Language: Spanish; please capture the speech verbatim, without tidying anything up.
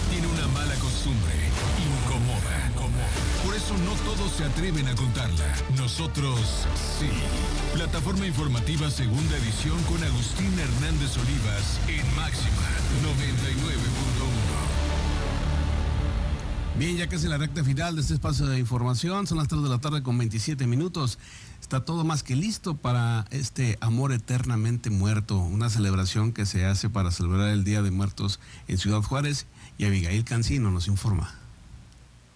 tiene una mala costumbre. Incomoda, incomoda. Por eso no todos se atreven a contarla. Nosotros sí. Plataforma informativa segunda edición con Agustín Hernández Olivas en Máxima noventa y nueve punto uno. Bien, ya casi la recta final de este espacio de información, son las tres de la tarde con veintisiete minutos. Está todo más que listo para este Amor Eternamente Muerto, una celebración que se hace para celebrar el Día de Muertos en Ciudad Juárez, y Abigail Cancino nos informa.